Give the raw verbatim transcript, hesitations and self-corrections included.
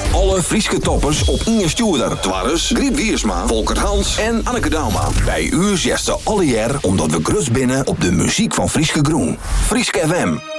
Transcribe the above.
Alle Frieske toppers op één stuurder. Twarres, Griet Wiersma, Volkert Hans en Anneke Dauma. Bij u zesde alle jaar omdat we grus binnen op de muziek van Frieske Groen. Frieske F M.